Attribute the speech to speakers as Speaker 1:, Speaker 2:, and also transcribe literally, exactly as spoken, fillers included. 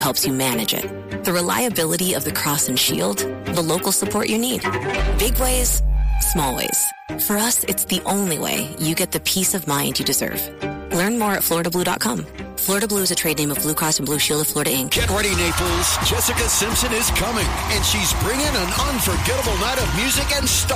Speaker 1: helps you manage it. The reliability of the Cross and Shield, the local support you need. Big ways, small ways. For us, it's the only way you get the peace of mind you deserve. Learn more at Florida Blue dot com. Florida Blue is a trade name of Blue Cross and Blue Shield of Florida, Incorporated.
Speaker 2: Get ready, Naples. Jessica Simpson is coming, and she's bringing an unforgettable night of music and stars.